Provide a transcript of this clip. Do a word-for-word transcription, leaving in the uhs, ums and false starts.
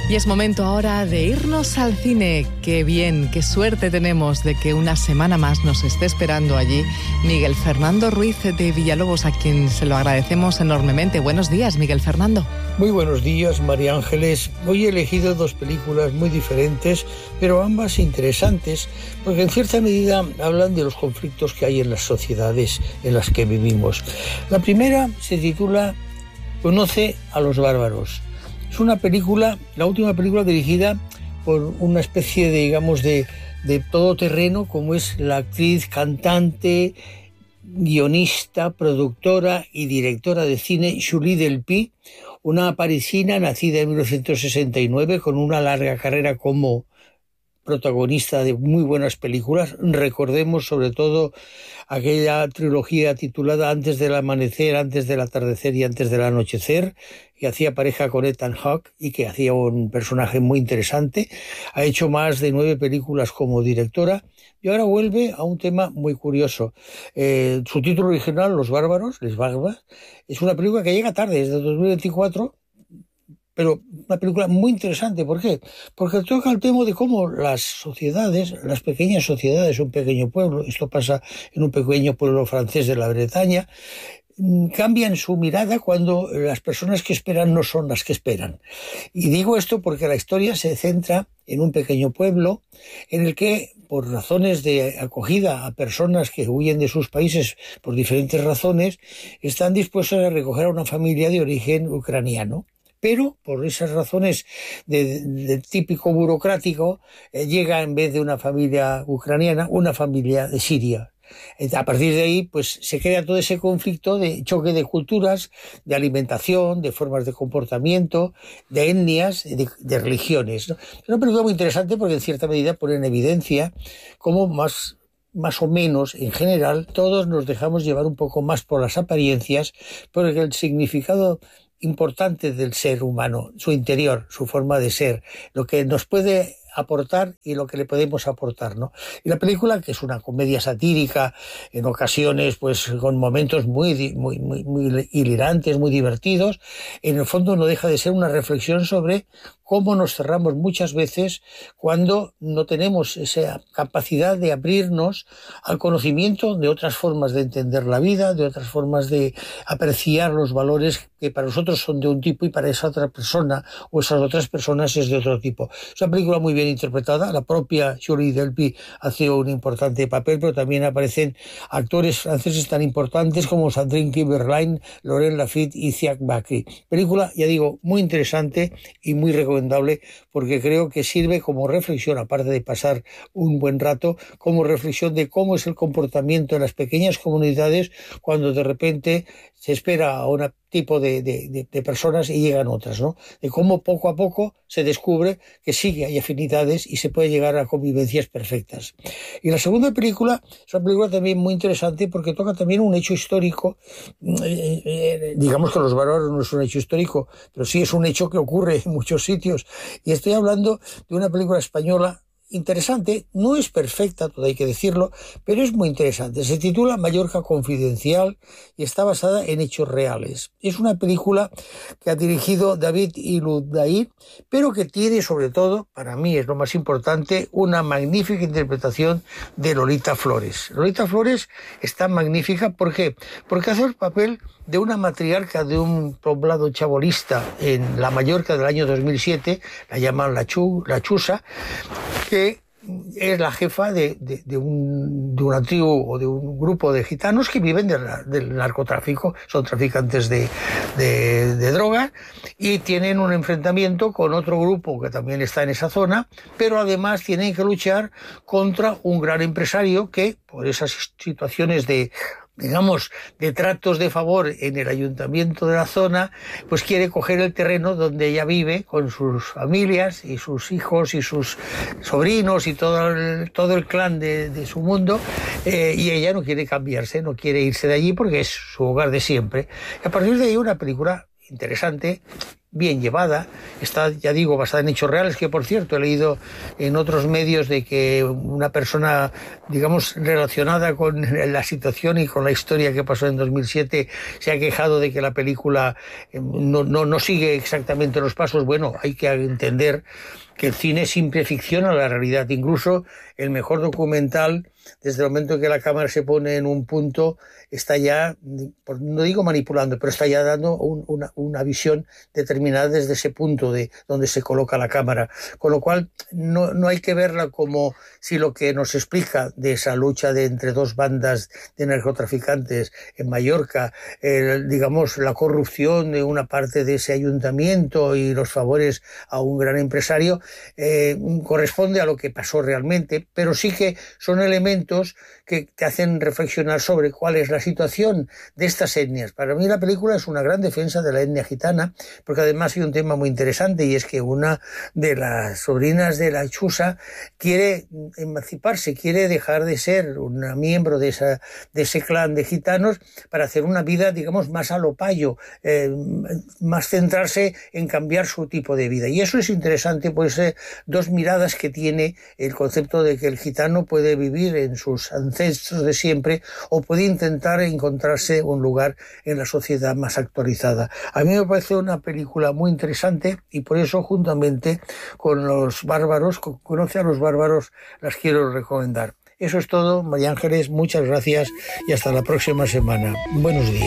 Y es momento ahora de irnos al cine. Qué bien, qué suerte tenemos de que una semana más nos esté esperando allí Miguel Fernando Ruiz de Villalobos, a quien se lo agradecemos enormemente. Buenos días, Miguel Fernando. Muy buenos días, María Ángeles. Hoy he elegido dos películas muy diferentes, pero ambas interesantes, porque en cierta medida hablan de los conflictos que hay en las sociedades en las que vivimos. La primera se titula Conoce a los bárbaros. Es una película, la última película dirigida por una especie de, digamos, de, de todoterreno, como es la actriz, cantante, guionista, productora y directora de cine Julie Delpy, una parisina nacida en mil novecientos sesenta y nueve con una larga carrera como protagonista de muy buenas películas. Recordemos sobre todo aquella trilogía titulada Antes del amanecer, antes del atardecer y antes del anochecer, que hacía pareja con Ethan Hawke y que hacía un personaje muy interesante. Ha hecho más de nueve películas como directora y ahora vuelve a un tema muy curioso. Eh, su título original, Los bárbaros, Les Barbas, es una película que llega tarde, desde dos mil veinticuatro, pero una película muy interesante. ¿Por qué? Porque toca el tema de cómo las sociedades, las pequeñas sociedades, un pequeño pueblo, esto pasa en un pequeño pueblo francés de la Bretaña, cambian su mirada cuando las personas que esperan no son las que esperan. Y digo esto porque la historia se centra en un pequeño pueblo en el que, por razones de acogida a personas que huyen de sus países por diferentes razones, están dispuestos a recoger a una familia de origen ucraniano. Pero por esas razones de, de típico burocrático, eh, llega en vez de una familia ucraniana, una familia de Siria. A partir de ahí, pues se crea todo ese conflicto de choque de culturas, de alimentación, de formas de comportamiento, de etnias, de, de religiones, ¿no? Es una película muy interesante porque en cierta medida pone en evidencia cómo más más o menos, en general, todos nos dejamos llevar un poco más por las apariencias, porque el significado importante del ser humano, su interior, su forma de ser, lo que nos puede aportar y lo que le podemos aportar, ¿no? Y la película, que es una comedia satírica, en ocasiones pues con momentos muy, muy, muy, muy hilarantes, muy divertidos, en el fondo no deja de ser una reflexión sobre cómo nos cerramos muchas veces cuando no tenemos esa capacidad de abrirnos al conocimiento de otras formas de entender la vida, de otras formas de apreciar los valores que para nosotros son de un tipo y para esa otra persona o esas otras personas es de otro tipo. Es una película muy bien interpretada. La propia Julie Delpy hace un importante papel, pero también aparecen actores franceses tan importantes como Sandrine Kiberline, Laurent Lafitte y Ziad Bakri. Película, ya digo, muy interesante y muy recomendable porque creo que sirve como reflexión, aparte de pasar un buen rato, como reflexión de cómo es el comportamiento en las pequeñas comunidades cuando de repente se espera a un tipo de, de, de personas y llegan otras, ¿no? De cómo poco a poco se descubre que sí que hay afinidades y se puede llegar a convivencias perfectas. Y la segunda película es una película también muy interesante porque toca también un hecho histórico. Eh, eh, digamos que Los bárbaros no es un hecho histórico, pero sí es un hecho que ocurre en muchos sitios. Y estoy hablando de una película española interesante, no es perfecta, todo hay que decirlo, pero es muy interesante. Se titula Mallorca Confidencial y está basada en hechos reales. Es una película que ha dirigido David Iludaí, pero que tiene sobre todo, para mí es lo más importante, una magnífica interpretación de Lolita Flores. Lolita Flores está magnífica, ¿por qué? Porque hace el papel de una matriarca de un poblado chabolista en la Mallorca del año dos mil siete, la llaman la, Chu, la Chusa, que es la jefa de, de, de, un, de una tribu o de un grupo de gitanos que viven de la, del narcotráfico, son traficantes de, de, de drogas y tienen un enfrentamiento con otro grupo que también está en esa zona, pero además tienen que luchar contra un gran empresario que, por esas situaciones de digamos, de tratos de favor en el ayuntamiento de la zona, pues quiere coger el terreno donde ella vive con sus familias y sus hijos y sus sobrinos y todo el, todo el clan de, de su mundo, eh, y ella no quiere cambiarse, no quiere irse de allí porque es su hogar de siempre. Y a partir de ahí una película interesante, bien llevada, está, ya digo, basada en hechos reales, que por cierto he leído en otros medios de que una persona, digamos, relacionada con la situación y con la historia que pasó en dos mil siete se ha quejado de que la película no, no, no sigue exactamente los pasos. Bueno, hay que entender que el cine es simple ficción a la realidad. Incluso el mejor documental, desde el momento que la cámara se pone en un punto, está ya, no digo manipulando, pero está ya dando un, una, una visión determinada desde ese punto de donde se coloca la cámara. Con lo cual, no, no hay que verla como si lo que nos explica de esa lucha de entre dos bandas de narcotraficantes en Mallorca, eh, digamos, la corrupción de una parte de ese ayuntamiento y los favores a un gran empresario, eh, corresponde a lo que pasó realmente, pero sí que son elementos que te hacen reflexionar sobre cuál es la situación de estas etnias. Para mí la película es una gran defensa de la etnia gitana, porque además hay un tema muy interesante, y es que una de las sobrinas de la Chusa quiere emanciparse, quiere dejar de ser una miembro de, esa, de ese clan de gitanos para hacer una vida, digamos, más a lo payo, eh, más centrarse en cambiar su tipo de vida. Y eso es interesante, pues eh, dos miradas que tiene el concepto de que el gitano puede vivir en sus ancestros de siempre o puede intentar encontrarse un lugar en la sociedad más actualizada. A mí me parece una película muy interesante y por eso, juntamente con Los Bárbaros, con Conoce a los Bárbaros, las quiero recomendar. Eso es todo, María Ángeles, muchas gracias y hasta la próxima semana. Buenos días.